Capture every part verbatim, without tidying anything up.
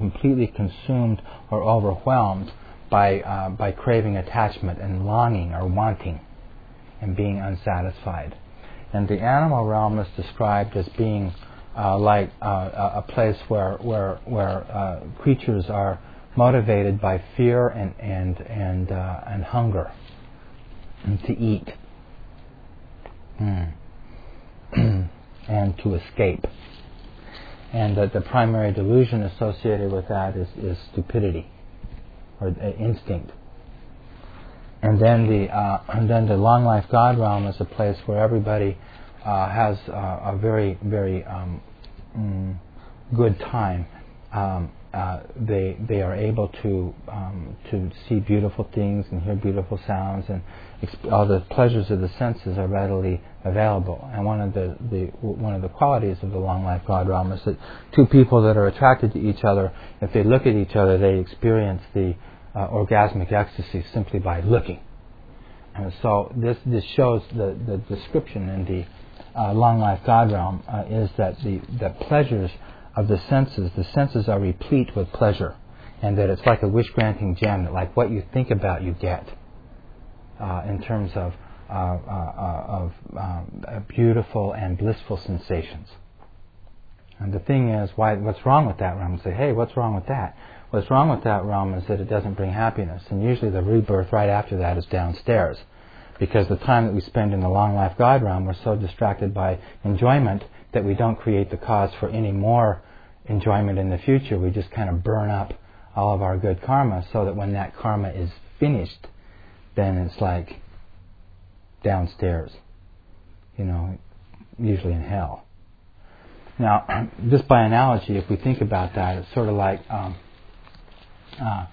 completely consumed or overwhelmed by uh, by craving attachment and longing or wanting and being unsatisfied. And the animal realm is described as being uh, like uh, a place where where where uh, creatures are motivated by fear and and and uh, and hunger, and to eat, mm. and to escape. And that the primary delusion associated with that is, is stupidity or uh, instinct. And then the uh, and then the long life God realm is a place where everybody uh, has uh, a very very um, mm, good time. Um, uh, they they are able to um, to see beautiful things and hear beautiful sounds, and exp- all the pleasures of the senses are readily available. And one of the, the one of the qualities of the long life God realm is that two people that are attracted to each other, if they look at each other, they experience the uh, orgasmic ecstasy simply by looking. And so this this shows the, the description in the uh, long life God realm uh, is that the the pleasures of the senses, the senses are replete with pleasure, and that it's like a wish-granting gem, that like what you think about you get uh, in terms of uh, uh, of um, uh, beautiful and blissful sensations. And the thing is, why? What's wrong with that realm? You say, hey, what's wrong with that? What's wrong with that realm is that it doesn't bring happiness, and usually the rebirth right after that is downstairs, because the time that we spend in the long life God realm, we're so distracted by enjoyment that we don't create the cause for any more enjoyment in the future. We just kind of burn up all of our good karma, so that when that karma is finished, then it's like downstairs, you know, usually in hell. Now, just by analogy, if we think about that, it's sort of like um, uh,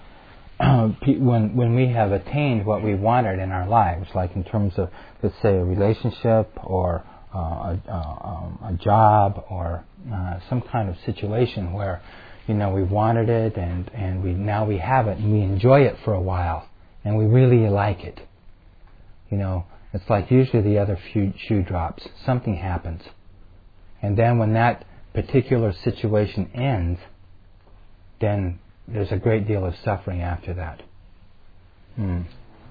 when when we have attained what we wanted in our lives, like in terms of, let's say, a relationship or uh, a, uh, um, a job or uh, some kind of situation where, you know, we wanted it and, and we now we have it and we enjoy it for a while and we really like it. You know, it's like usually the other few shoe drops. Something happens. And then when that particular situation ends, then there's a great deal of suffering after that. Hmm.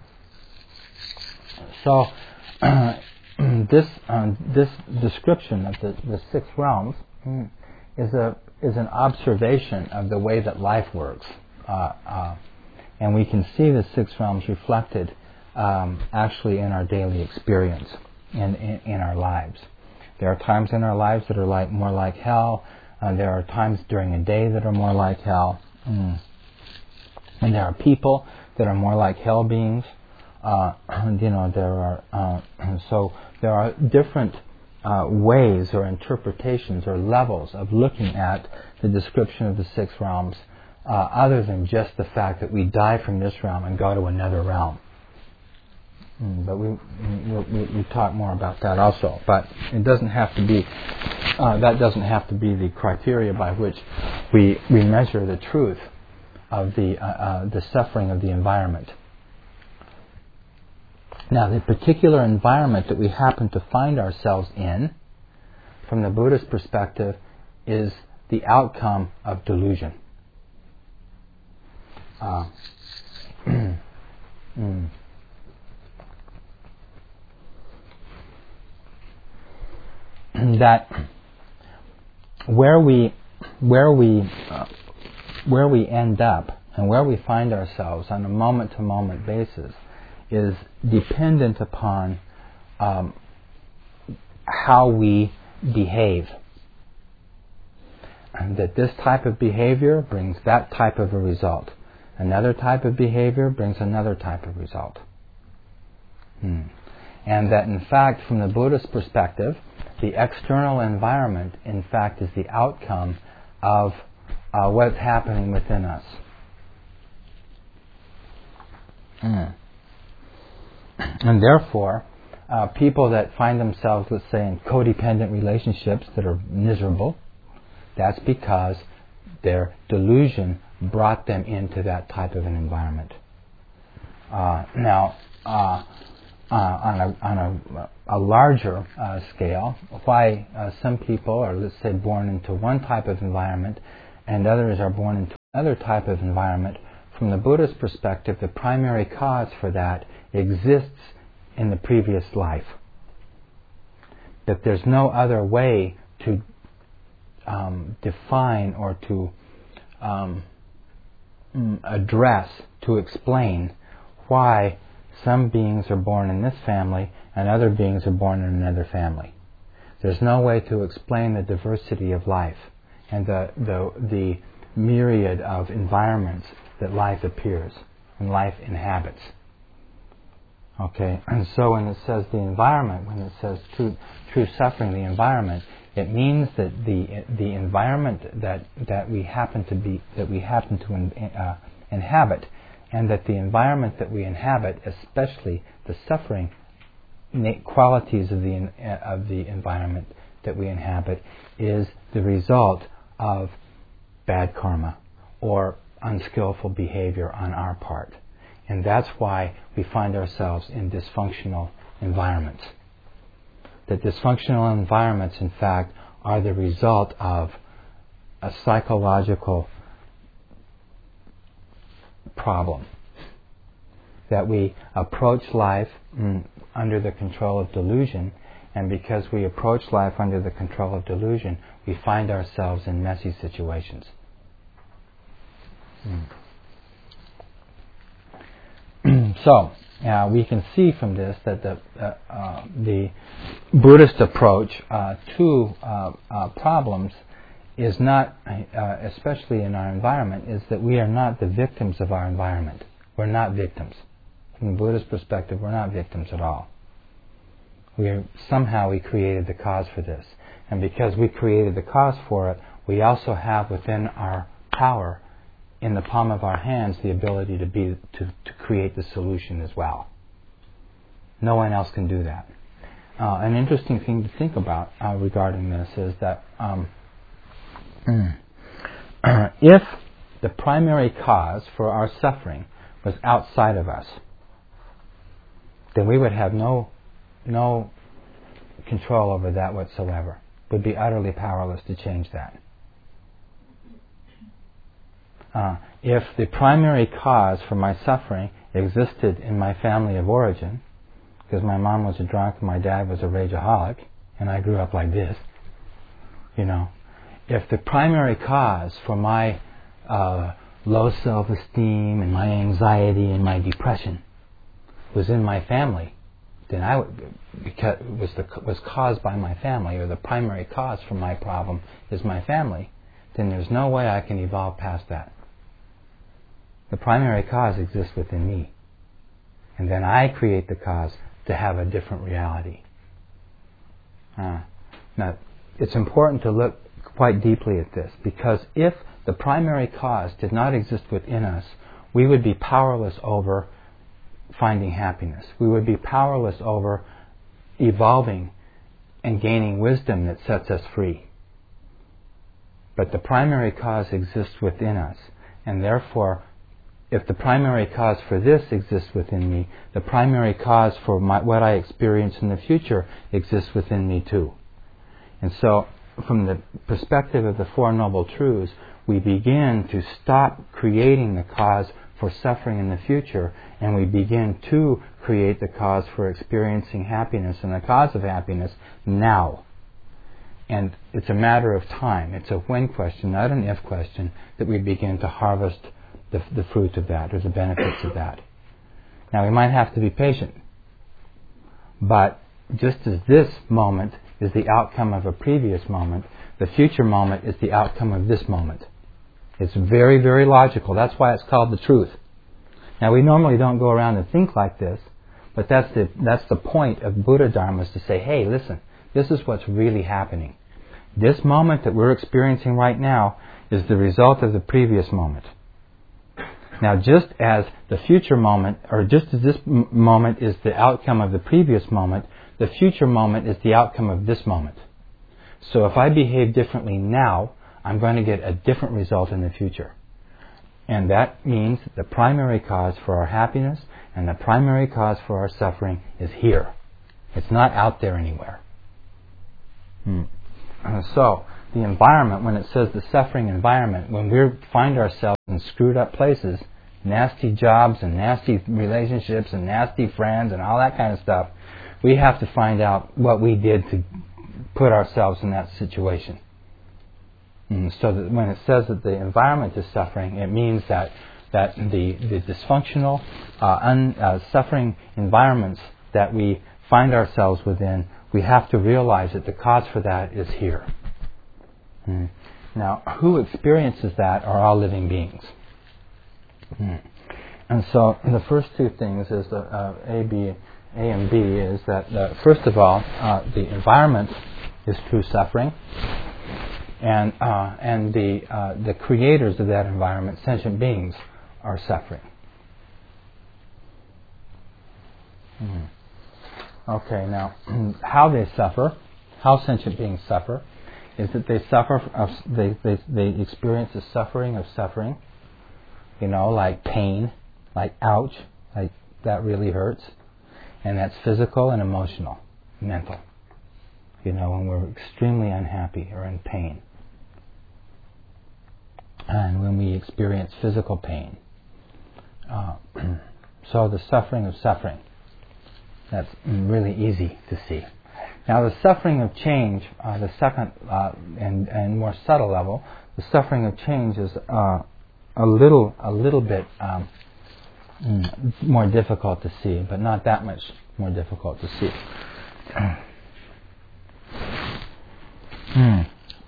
So, uh, this uh, this description of the, the six realms mm, is a is an observation of the way that life works, uh, uh, and we can see the six realms reflected um, actually in our daily experience and in, in our lives. There are times in our lives that are like more like hell. Uh, there are times during a day that are more like hell. Mm. And there are people that are more like hell beings. Uh, you know, there are uh, so there are different uh, ways or interpretations or levels of looking at the description of the six realms, uh, other than just the fact that we die from this realm and go to another realm. Mm, but we, we we talk more about that also. But it doesn't have to be uh, that doesn't have to be the criteria by which we we measure the truth of the uh, uh, the suffering of the environment. Now, the particular environment that we happen to find ourselves in, from the Buddhist perspective, is the outcome of delusion. Uh, mm. That where we where we uh, where we end up and where we find ourselves on a moment-to-moment basis is dependent upon um, how we behave. And that this type of behavior brings that type of a result. Another type of behavior brings another type of result. Hmm. And that in fact, from the Buddhist perspective, the external environment, in fact, is the outcome of uh, what's happening within us. Mm. And therefore, uh, people that find themselves, let's say, in codependent relationships that are miserable, that's because their delusion brought them into that type of an environment. Uh, now, uh, uh, on a on a, a larger uh, scale, why uh, some people are, let's say, born into one type of environment and others are born into other type of environment, from the Buddhist perspective, the primary cause for that exists in the previous life. That there's no other way to um, define or to um, address, to explain why some beings are born in this family and other beings are born in another family. There's no way to explain the diversity of life and the, the, the myriad of environments that life appears and life inhabits. Okay, and so when it says the environment, when it says true, true suffering, the environment, it means that the the environment that that we happen to be that we happen to in, uh, inhabit, and that the environment that we inhabit, especially the suffering qualities of the uh, of the environment that we inhabit, is the result of bad karma or unskillful behavior on our part. And that's why we find ourselves in dysfunctional environments. That dysfunctional environments, in fact, are the result of a psychological problem. That we approach life mm, under the control of delusion, and because we approach life under the control of delusion, we find ourselves in messy situations. Mm. So, uh, we can see from this that the uh, uh, the Buddhist approach uh, to uh, uh, problems is not, uh, especially in our environment, is that we are not the victims of our environment. We're not victims. From the Buddhist perspective, we're not victims at all. We are, somehow we created the cause for this. And because we created the cause for it, we also have within our power, in the palm of our hands, the ability to be to, to create the solution as well. No one else can do that. Uh, an interesting thing to think about uh, regarding this is that um, if the primary cause for our suffering was outside of us, then we would have no no control over that whatsoever. We'd be utterly powerless to change that. Uh, if the primary cause for my suffering existed in my family of origin, because my mom was a drunk and my dad was a rageaholic, and I grew up like this, you know, if the primary cause for my uh, low self-esteem and my anxiety and my depression was in my family, then I would, because was the was caused by my family, or the primary cause for my problem is my family, then there's no way I can evolve past that. The primary cause exists within me. And then I create the cause to have a different reality. Uh, now, it's important to look quite deeply at this, because if the primary cause did not exist within us, we would be powerless over finding happiness. We would be powerless over evolving and gaining wisdom that sets us free. But the primary cause exists within us, and therefore, if the primary cause for this exists within me, the primary cause for my, what I experience in the future exists within me too. And so, from the perspective of the Four Noble Truths, we begin to stop creating the cause for suffering in the future, and we begin to create the cause for experiencing happiness and the cause of happiness now. And it's a matter of time. It's a when question, not an if question, that we begin to harvest the, the fruit of that, or the benefits of that. Now, we might have to be patient, but just as this moment is the outcome of a previous moment, the future moment is the outcome of this moment. It's very, very logical. That's why it's called the truth. Now, we normally don't go around and think like this, but that's the that's the point of Buddha Dharma, is to say, hey, listen, this is what's really happening. This moment that we're experiencing right now is the result of the previous moment. Now, just as the future moment, or just as this m- moment is the outcome of the previous moment, the future moment is the outcome of this moment. So if I behave differently now, I'm going to get a different result in the future. And that means the primary cause for our happiness and the primary cause for our suffering is here. It's not out there anywhere. Hmm. Uh, so, the environment, when it says the suffering environment, when we find ourselves in screwed up places, nasty jobs and nasty relationships and nasty friends and all that kind of stuff, we have to find out what we did to put ourselves in that situation. And so that when it says that the environment is suffering, it means that that the, the dysfunctional, uh, un, uh, suffering environments that we find ourselves within, we have to realize that the cause for that is here. Mm. Now, who experiences that are all living beings. Mm. And so the first two things is the uh, A, B, A and B is that uh, first of all, uh, the environment is true suffering, and uh, and the uh, the creators of that environment, sentient beings, are suffering. Mm. Okay, now how they suffer, how sentient beings suffer, is that they suffer of they they they experience the suffering of suffering. You know, like pain, like ouch, like that really hurts, and that's physical and emotional, mental. You know, when we're extremely unhappy or in pain, and when we experience physical pain. Uh, so the suffering of suffering, that's really easy to see. Now the suffering of change, uh, the second uh, and, and more subtle level, the suffering of change is uh, a little a little bit um, more difficult to see, but not that much more difficult to see. hmm.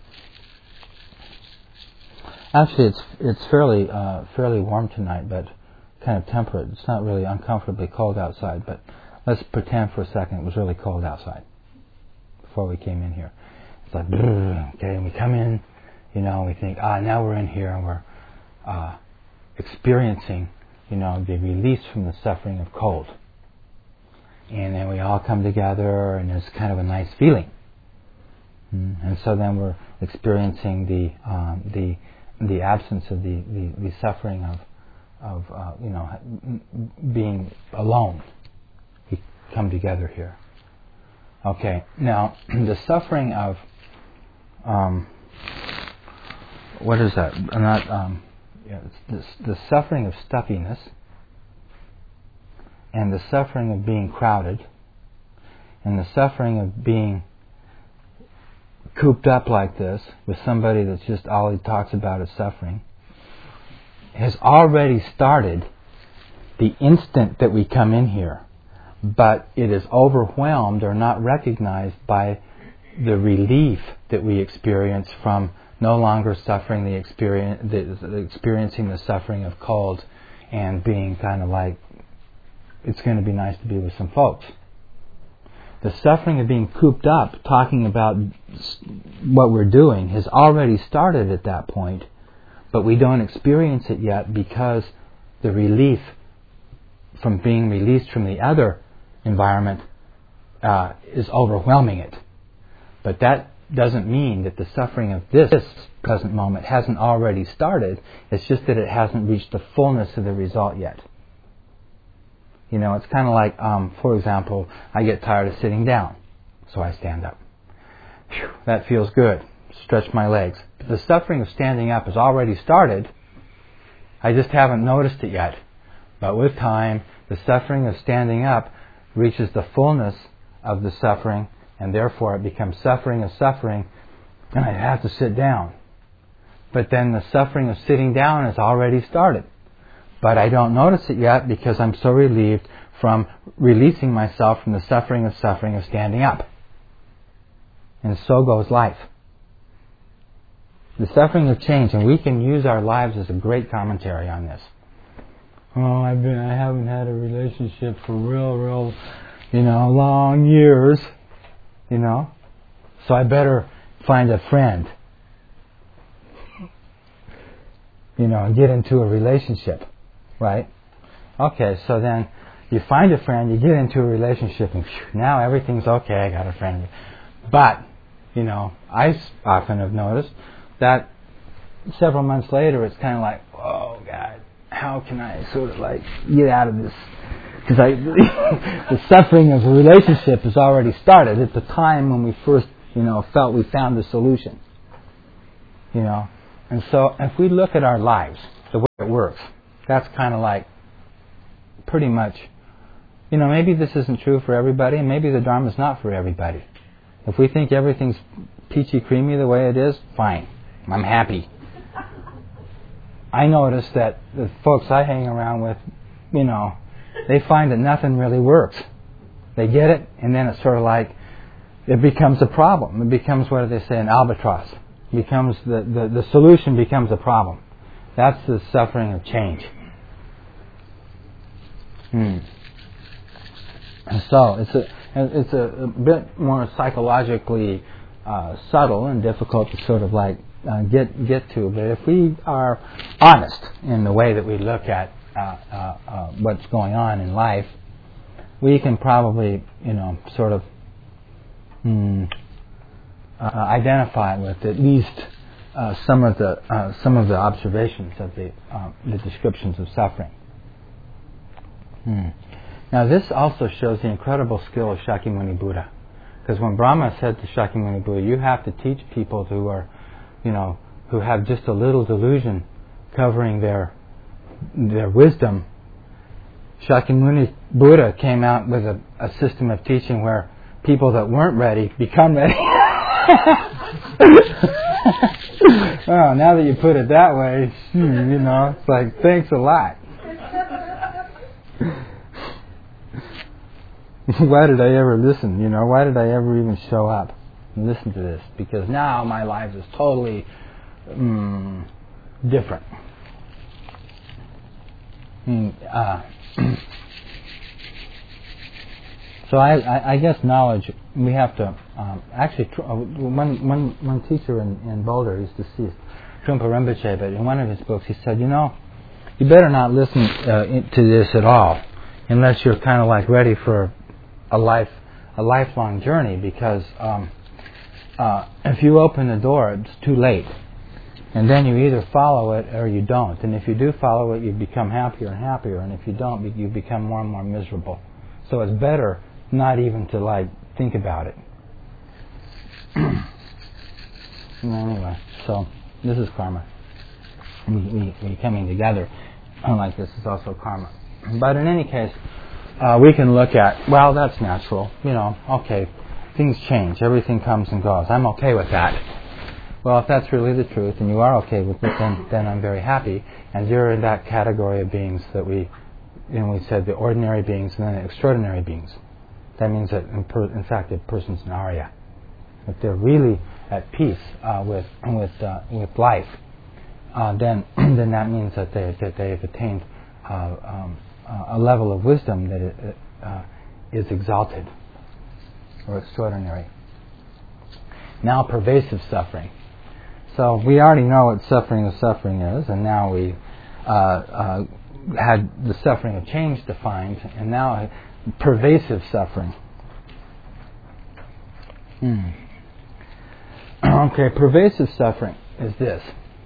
Actually, it's it's fairly uh, fairly warm tonight, but kind of temperate. It's not really uncomfortably cold outside, but let's pretend for a second it was really cold outside before we came in here. It's like, okay, and we come in, you know, and we think, ah, now we're in here and we're uh, experiencing, you know, the release from the suffering of cold. And then we all come together and it's kind of a nice feeling. Mm. And so then we're experiencing the um, the the absence of the, the, the suffering of of uh, you know being alone. We come together here. Okay, now the suffering of um, what is that? Not um, yeah, it's the, the suffering of stuffiness and the suffering of being crowded and the suffering of being cooped up like this with somebody that's just all he talks about is suffering has already started the instant that we come in here, but it is overwhelmed or not recognized by the relief that we experience from no longer suffering the experience, the, experiencing the suffering of cold and being kind of like, it's going to be nice to be with some folks. The suffering of being cooped up, talking about what we're doing, has already started at that point, but we don't experience it yet because the relief from being released from the other environment uh, is overwhelming it. But that doesn't mean that the suffering of this present moment hasn't already started. It's just that it hasn't reached the fullness of the result yet. You know, it's kind of like, um, for example, I get tired of sitting down, so I stand up. Whew, that feels good. Stretch my legs. But the suffering of standing up has already started. I just haven't noticed it yet. But with time, the suffering of standing up reaches the fullness of the suffering, and therefore it becomes suffering of suffering, and I have to sit down. But then the suffering of sitting down has already started. But I don't notice it yet because I'm so relieved from releasing myself from the suffering of suffering of standing up. And so goes life. The suffering of change, and we can use our lives as a great commentary on this. Oh, I've been, I haven't had a relationship for real, real, you know, long years, you know, so I better find a friend, you know, and get into a relationship. Right? Okay, so then you find a friend, you get into a relationship, and phew, now everything's okay, I got a friend. But, you know, I often have noticed that several months later it's kind of like, oh God, how can I sort of like get out of this? Because I, the suffering of a relationship has already started at the time when we first, you know, felt we found the solution. You know, and so if we look at our lives, the way it works, that's kind of like pretty much, you know, maybe this isn't true for everybody, and maybe the Dharma's not for everybody. If we think everything's peachy creamy the way it is, fine. I'm happy. I notice that the folks I hang around with, you know, they find that nothing really works. They get it, and then it's sort of like, it becomes a problem. It becomes, what do they say, an albatross. It becomes the, the, the solution becomes a problem. That's the suffering of change. Hmm. And so it's a it's a, a bit more psychologically uh, subtle and difficult to sort of like uh, get get to. But if we are honest in the way that we look at uh, uh, uh, what's going on in life, we can probably, you know, sort of hmm, uh, identify with at least uh, some of the uh, some of the observations of the uh, the descriptions of suffering. Hmm. Now this also shows the incredible skill of Shakyamuni Buddha, because when Brahma said to Shakyamuni Buddha, "You have to teach people who are, you know, who have just a little delusion covering their their wisdom," Shakyamuni Buddha came out with a, a system of teaching where people that weren't ready become ready. Well, now that you put it that way, you know, it's like, thanks a lot. Why did I ever listen? You know, why did I ever even show up and listen to this? Because now my life is totally mm, different. Mm, uh, so I, I, I guess knowledge, we have to um, actually. Tr- uh, one, one, one teacher in, in Boulder, he's deceased, Trungpa Rinpoche, but in one of his books he said, you know, you better not listen uh, in, to this at all unless you're kind of like ready for a life, a lifelong journey, because um, uh, if you open the door, it's too late. And then you either follow it or you don't. And if you do follow it, you become happier and happier. And if you don't, you become more and more miserable. So it's better not even to like think about it. Anyway, so this is karma. We, we, we coming together like this is also karma. But in any case, uh, we can look at, well, that's natural. You know, okay, things change. Everything comes and goes. I'm okay with that. Well, if that's really the truth, and you are okay with it, then, then I'm very happy. And you're in that category of beings that we, you know, we said the ordinary beings and then the extraordinary beings. That means that, in, per, in fact, a person's an Arya. If they're really at peace uh, with with uh, with life, uh, then then that means that they that they have attained uh, um, a level of wisdom that it, uh, is exalted or extraordinary. Now, pervasive suffering. So we already know what suffering of suffering is, and now we uh, uh, had the suffering of change defined, and now pervasive suffering. Hmm. Okay, pervasive suffering is this.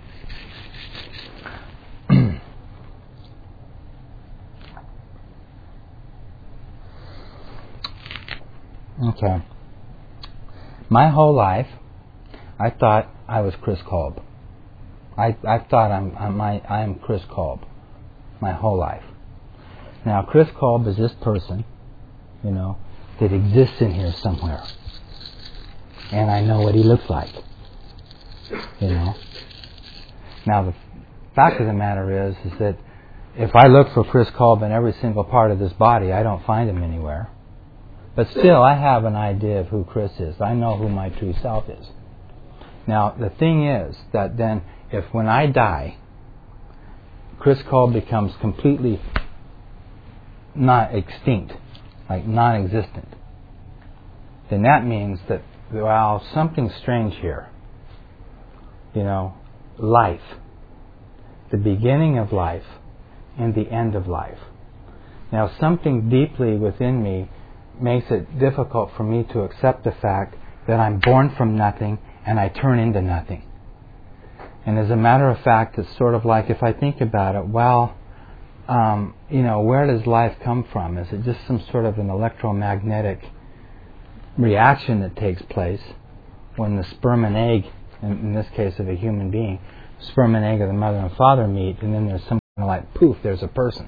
Okay. My whole life, I thought I was Chris Kolb. I I thought I'm, I'm my I am Chris Kolb. My whole life. Now, Chris Kolb is this person, you know, that exists in here somewhere, and I know what he looks like. You know. Now, the fact of the matter is, is that if I look for Chris Kolb in every single part of this body, I don't find him anywhere. But still, I have an idea of who Chris is. I know who my true self is. Now, the thing is that then, if when I die, Chris Kolb becomes completely not extinct, like non-existent, then that means that, well, something's strange here. You know, life, the beginning of life and the end of life. Now, something deeply within me makes it difficult for me to accept the fact that I'm born from nothing and I turn into nothing. And as a matter of fact, it's sort of like, if I think about it, well, um, you know, where does life come from? Is it just some sort of an electromagnetic reaction that takes place when the sperm and egg in, in this case of a human being, sperm and egg of the mother and father meet, and then there's some kind of like, poof, there's a person.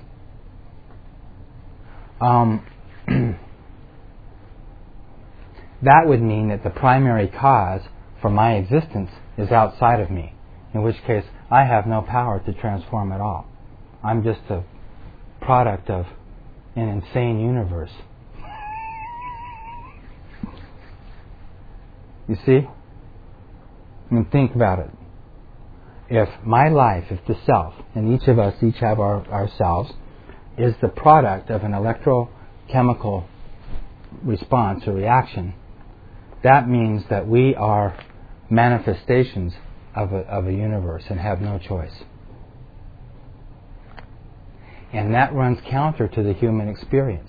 Um, that would mean that the primary cause for my existence is outside of me, in which case I have no power to transform at all. I'm just a product of an insane universe. You see? I mean, think about it. If my life, if the self, and each of us each have our ourselves, is the product of an electrochemical response or reaction, that means that we are manifestations of a, of a universe and have no choice. And that runs counter to the human experience.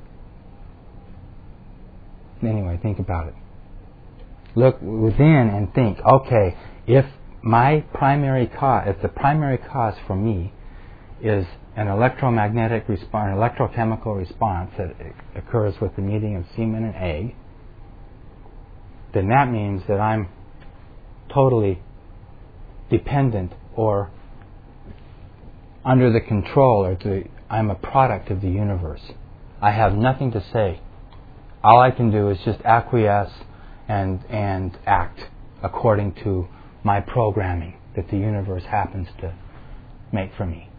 Anyway, think about it. Look within and think, okay, if my primary cause, if the primary cause for me is an electromagnetic response, an electrochemical response that occurs with the meeting of semen and egg, then that means that I'm totally dependent or under the control, or to, I'm a product of the universe. I have nothing to say. All I can do is just acquiesce and and act according to my programming that the universe happens to make for me.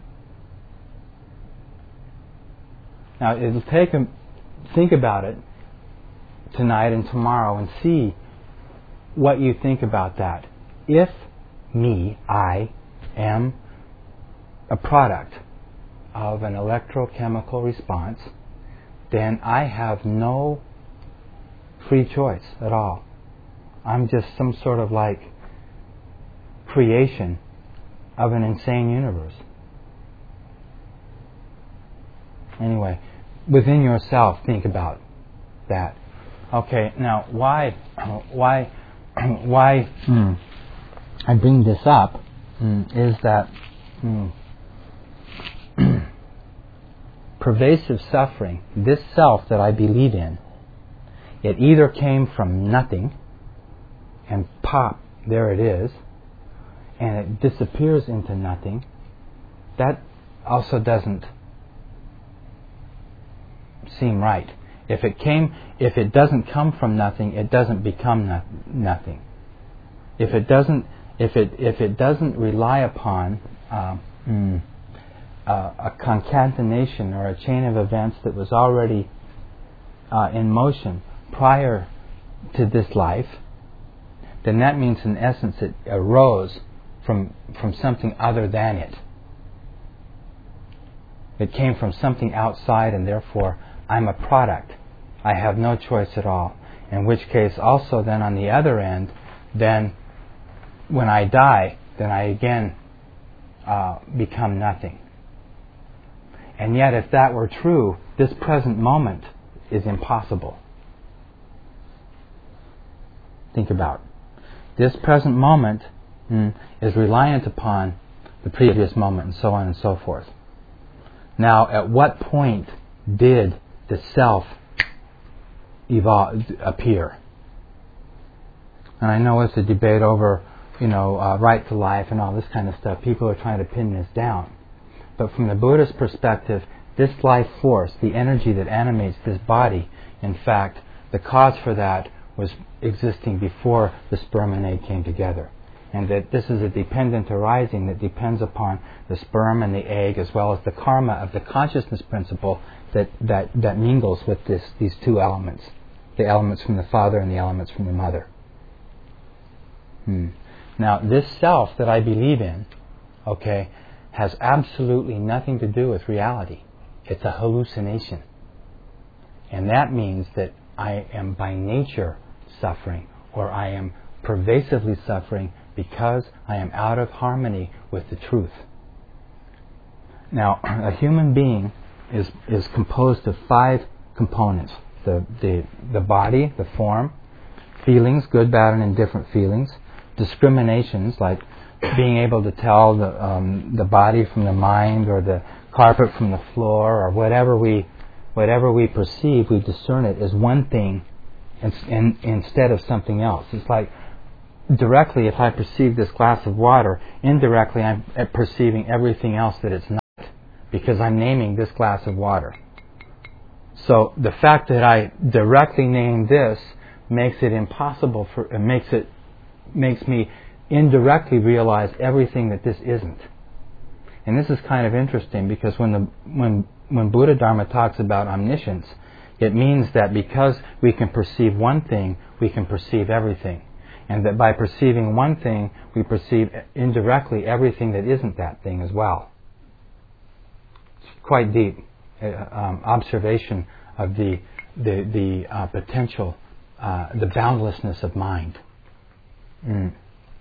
Now, it'll take a think about it tonight and tomorrow and see what you think about that. If me, I, am a product of an electrochemical response, then I have no free choice at all. I'm just some sort of like creation of an insane universe. Anyway, within yourself, think about that. Okay, now why, why, why hmm, I bring this up hmm, is that hmm, pervasive suffering, this self that I believe in, it either came from nothing, and pop, there it is, and it disappears into nothing. That also doesn't seem right. If it came, if it doesn't come from nothing, it doesn't become no, nothing. If it doesn't, if it if it doesn't rely upon uh, mm, uh, a concatenation or a chain of events that was already uh, in motion prior to this life, then that means in essence it arose from from something other than it. It came from something outside, and therefore I'm a product. I have no choice at all. In which case also then on the other end, then when I die, then I again uh, become nothing. And yet if that were true, this present moment is impossible. Think about it. This present moment mm, is reliant upon the previous moment, and so on and so forth. Now, at what point did the self evolve, appear? And I know it's a debate over, you know, uh, right to life and all this kind of stuff. People are trying to pin this down. But from the Buddhist perspective, this life force, the energy that animates this body, in fact, the cause for that was existing before the sperm and egg came together. And that this is a dependent arising that depends upon the sperm and the egg, as well as the karma of the consciousness principle that, that, that mingles with this, these two elements, the elements from the father and the elements from the mother. Hmm. Now, this self that I believe in, okay, has absolutely nothing to do with reality. It's a hallucination. And that means that I am by nature suffering, or I am pervasively suffering because I am out of harmony with the truth. Now, a human being is is composed of five components: the the the body, the form, feelings, good, bad, and indifferent feelings, discriminations like being able to tell the um, the body from the mind, or the carpet from the floor, or whatever we whatever we perceive, we discern it as one thing in, in, instead of something else. It's like directly, if I perceive this glass of water, indirectly I'm perceiving everything else that it's not, because I'm naming this glass of water. So the fact that I directly name this makes it impossible for, it makes it, makes me indirectly realize everything that this isn't. And this is kind of interesting, because when the when when Buddha Dharma talks about omniscience, it means that because we can perceive one thing, we can perceive everything. And that by perceiving one thing, we perceive indirectly everything that isn't that thing as well. It's quite deep uh, um, observation of the the, the uh, potential, uh, the boundlessness of mind. Mm.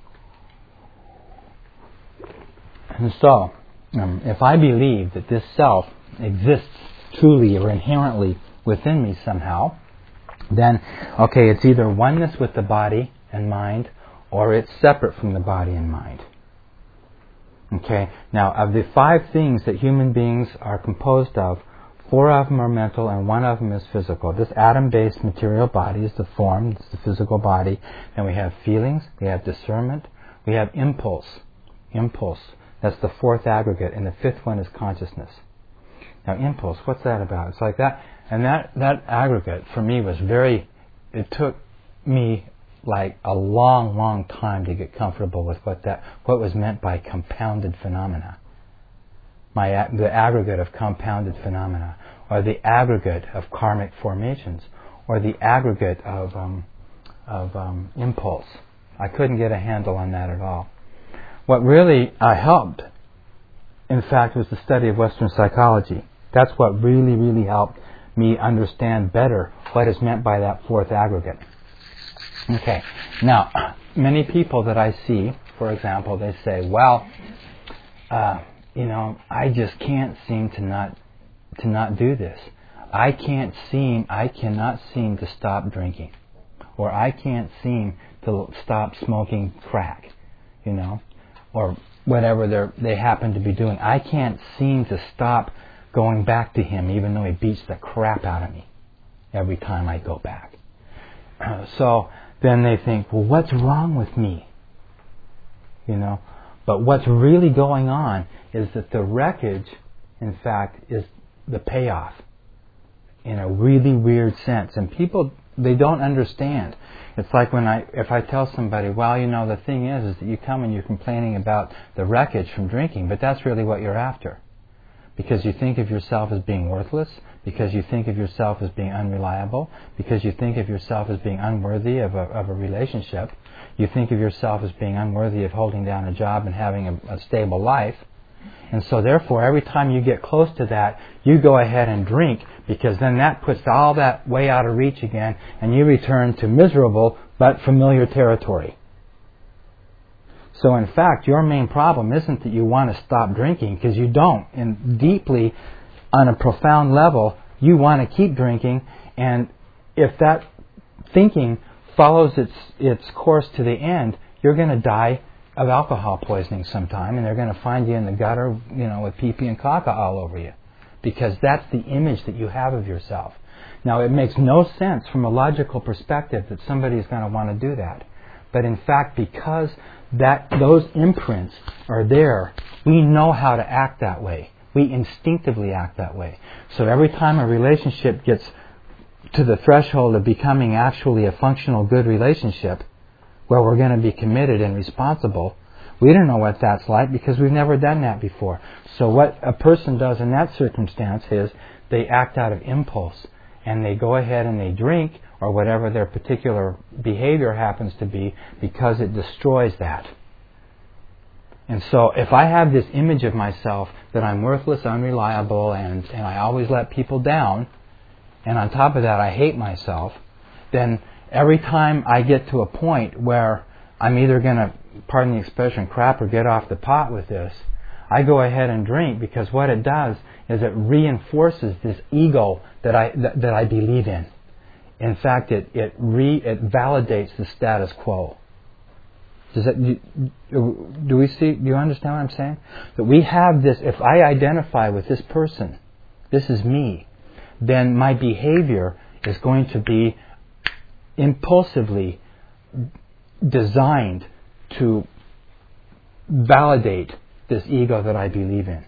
And so, um, if I believe that this self exists truly or inherently within me somehow, then, okay, it's either oneness with the body and mind, or it's separate from the body and mind. Okay, now of the five things that human beings are composed of, four of them are mental and one of them is physical. This atom-based material body is the form, it's the physical body. Then we have feelings, we have discernment, we have impulse. Impulse, that's the fourth aggregate, and the fifth one is consciousness. Now impulse, what's that about? It's like that, and that, that aggregate for me was very, it took me like a long, long time to get comfortable with what that, what was meant by compounded phenomena. My, the aggregate of compounded phenomena, or the aggregate of karmic formations, or the aggregate of, um, of um, impulse. I couldn't get a handle on that at all. What really uh, helped, in fact, was the study of Western psychology. That's what really, really helped me understand better what is meant by that fourth aggregate. Okay, now, many people that I see, for example, they say, well, uh, you know, I just can't seem to not to not do this. I can't seem, I cannot seem to stop drinking, or I can't seem to stop smoking crack, you know, or whatever they they happen to be doing. I can't seem to stop going back to him, even though he beats the crap out of me every time I go back. Uh, so then they think, well, what's wrong with me? You know, but what's really going on is that the wreckage, in fact, is the payoff in a really weird sense. And people, they don't understand. It's like when I, if I tell somebody, well, you know, the thing is, is that you come and you're complaining about the wreckage from drinking, but that's really what you're after. Because you think of yourself as being worthless, because you think of yourself as being unreliable, because you think of yourself as being unworthy of a, of a relationship, you think of yourself as being unworthy of holding down a job and having a, a stable life. And so therefore, every time you get close to that, you go ahead and drink, because then that puts all that way out of reach again, and you return to miserable but familiar territory. So in fact, your main problem isn't that you want to stop drinking, because you don't. And deeply, on a profound level, you want to keep drinking, and if that thinking follows its its course to the end, you're going to die of alcohol poisoning sometime, and they're going to find you in the gutter, you know, with pee-pee and caca all over you, because that's the image that you have of yourself. Now, it makes no sense from a logical perspective that somebody is going to want to do that. But in fact, because that those imprints are there, we know how to act that way. We instinctively act that way. So every time a relationship gets to the threshold of becoming actually a functional good relationship, where we're going to be committed and responsible, we don't know what that's like, because we've never done that before. So what a person does in that circumstance is they act out of impulse, and they go ahead and they drink, or whatever their particular behavior happens to be, because it destroys that. And so if I have this image of myself that I'm worthless, unreliable, and, and I always let people down, and on top of that I hate myself, then every time I get to a point where I'm either going to, pardon the expression, crap or get off the pot with this, I go ahead and drink, because what it does is it reinforces this ego that I that, that I believe in. In fact, it it re it validates the status quo. Does that do, do we see? Do you understand what I'm saying? That we have this. If I identify with this person, this is me, then my behavior is going to be impulsively designed to validate this ego that I believe in.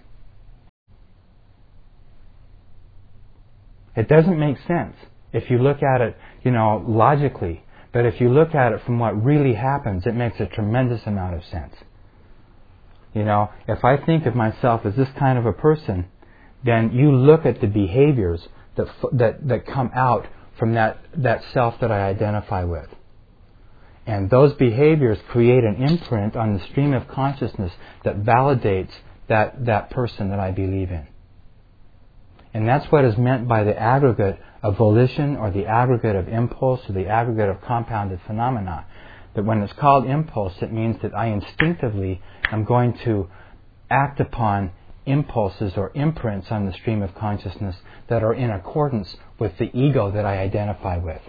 It doesn't make sense if you look at it, you know, logically. But if you look at it from what really happens, it makes a tremendous amount of sense. You know, if I think of myself as this kind of a person, then you look at the behaviors that that that come out from that, that self that I identify with. And those behaviors create an imprint on the stream of consciousness that validates that, that person that I believe in. And that's what is meant by the aggregate of volition or the aggregate of impulse or the aggregate of compounded phenomena. That when it's called impulse, it means that I instinctively am going to act upon impulses or imprints on the stream of consciousness that are in accordance with the ego that I identify with.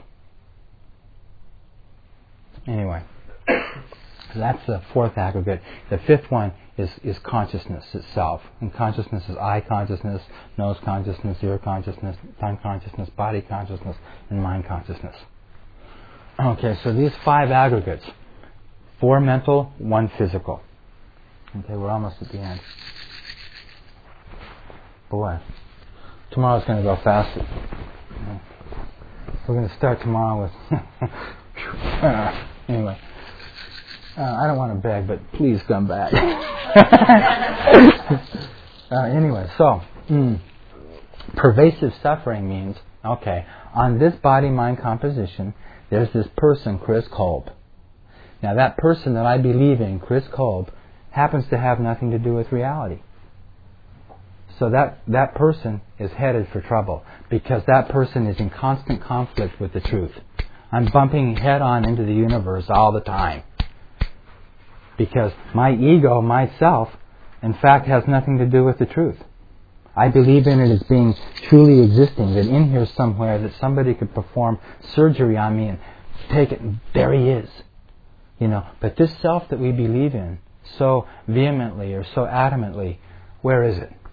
Anyway, that's the fourth aggregate. The fifth one is, is consciousness itself. And consciousness is eye consciousness, nose consciousness, ear consciousness, tongue consciousness, body consciousness, and mind consciousness. Okay, so these five aggregates, four mental, one physical. Okay, we're almost at the end. Boy, tomorrow's going to go faster. We're going to start tomorrow with... uh, anyway, uh, I don't want to beg, but please come back. uh, anyway, so, mm, pervasive suffering means, okay, on this body-mind composition, there's this person, Chris Kolb. Now, that person that I believe in, Chris Kolb, happens to have nothing to do with reality. So that, that person is headed for trouble because that person is in constant conflict with the truth. I'm bumping head on into the universe all the time because my ego, myself, in fact, has nothing to do with the truth. I believe in it as being truly existing, that in here somewhere that somebody could perform surgery on me and take it, and there he is. You know, but this self that we believe in so vehemently or so adamantly, where is it?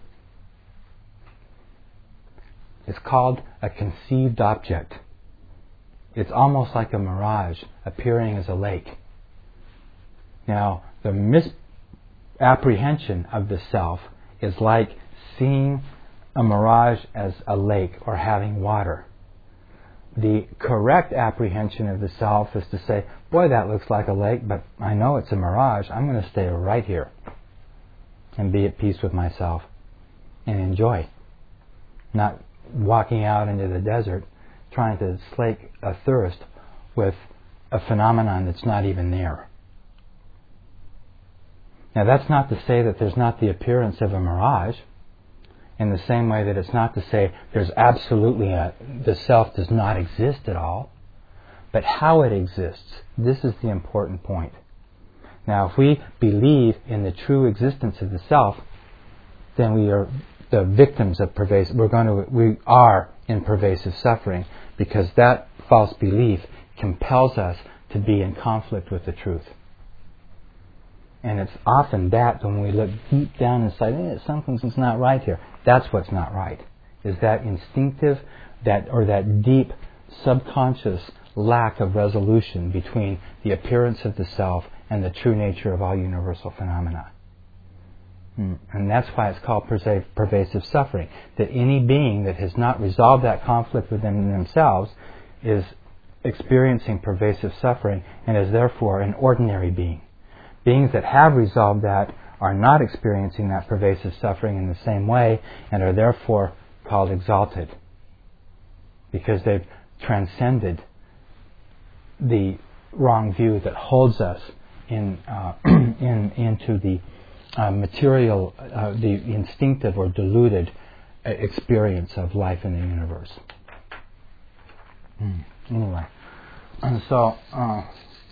It's called a conceived object. It's almost like a mirage appearing as a lake. Now, the misapprehension of the self is like seeing a mirage as a lake or having water. The correct apprehension of the self is to say, boy, that looks like a lake, but I know it's a mirage. I'm going to stay right here and be at peace with myself and enjoy. Not walking out into the desert trying to slake a thirst with a phenomenon that's not even there. Now, that's not to say that there's not the appearance of a mirage, in the same way that it's not to say there's absolutely a, the self does not exist at all, but how it exists, this is the important point. Now, if we believe in the true existence of the self, then we are the victims of pervasive, we're going to, we are in pervasive suffering because that false belief compels us to be in conflict with the truth. And it's often that when we look deep down inside, eh, something's not right here. That's what's not right. Is that instinctive, that or that deep subconscious lack of resolution between the appearance of the self and the true nature of all universal phenomena. And that's why it's called pervasive suffering. That any being that has not resolved that conflict within themselves is experiencing pervasive suffering and is therefore an ordinary being. Beings that have resolved that are not experiencing that pervasive suffering in the same way and are therefore called exalted because they've transcended the wrong view that holds us in, uh, in into the uh, material, uh, the instinctive or deluded uh, experience of life in the universe. Mm. Anyway, and so uh,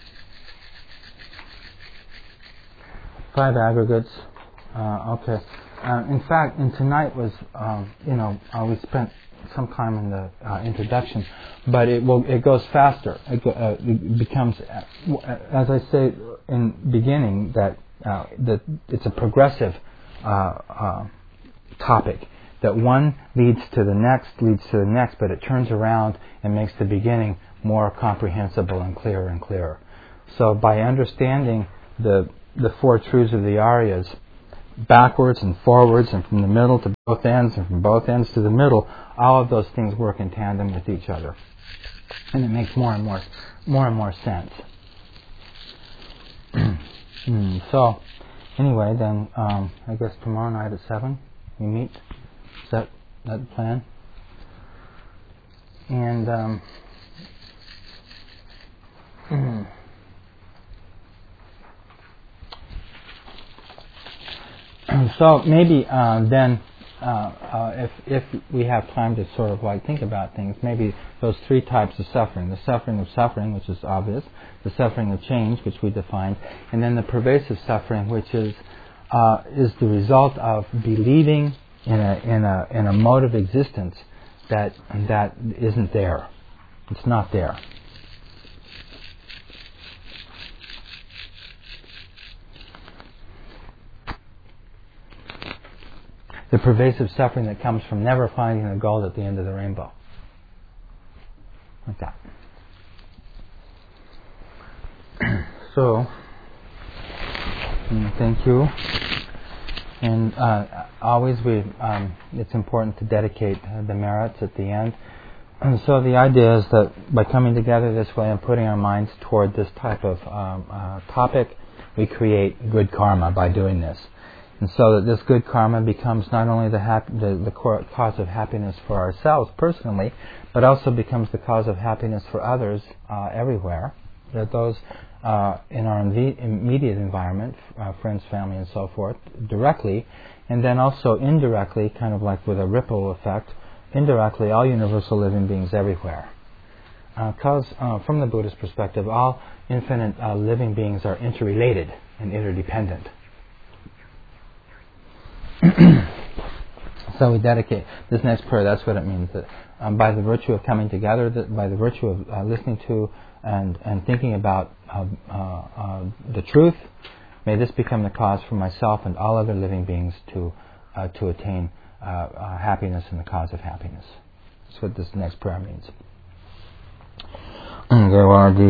five aggregates. Uh, okay. Uh, in fact, and tonight was, um, you know, uh, we spent some time in the uh, introduction, but it will it goes faster. It, go, uh, it becomes, uh, as I say in beginning, that uh, that it's a progressive uh, uh, topic. That one leads to the next, leads to the next, but it turns around and makes the beginning more comprehensible and clearer and clearer. So by understanding the the four truths of the Aryas, backwards and forwards and from the middle to both ends and from both ends to the middle, all of those things work in tandem with each other. And it makes more and more more and more sense. mm, so, anyway, then um, I guess tomorrow night at seven we meet. Is that, that the plan? And um, mm, so maybe uh, then, uh, uh, if if we have time to sort of like think about things, maybe those three types of suffering: the suffering of suffering, which is obvious; the suffering of change, which we defined; and then the pervasive suffering, which is uh, is the result of believing in a in a in a mode of existence that that isn't there. It's not there. The pervasive suffering that comes from never finding the gold at the end of the rainbow. Like that. So, thank you. And uh, always we, um, it's important to dedicate uh, the merits at the end. And so the idea is that by coming together this way and putting our minds toward this type of um, uh, topic, we create good karma by doing this. And so that this good karma becomes not only the, hap- the, the cause of happiness for ourselves personally, but also becomes the cause of happiness for others uh, everywhere. That those uh, in our inv- immediate environment, uh, friends, family, and so forth, directly, and then also indirectly, kind of like with a ripple effect, indirectly, all universal living beings everywhere. Because uh, uh, from the Buddhist perspective, all infinite uh, living beings are interrelated and interdependent. So we dedicate this next prayer. That's what it means. That um, by the virtue of coming together, that by the virtue of uh, listening to and and thinking about uh, uh, uh, the truth, may this become the cause for myself and all other living beings to uh, to attain uh, uh, happiness and the cause of happiness. That's what this next prayer means.